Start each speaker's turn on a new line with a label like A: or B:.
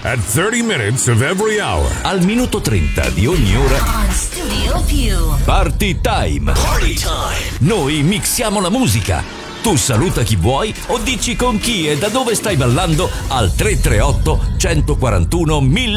A: at 30 minutes of every hour.
B: Al minuto 30 di ogni ora.
C: On Studio Più.
B: Party Time.
D: Party time.
B: Noi mixiamo la musica. Tu saluta chi vuoi o dici con chi e da dove stai ballando al 338 141 1000.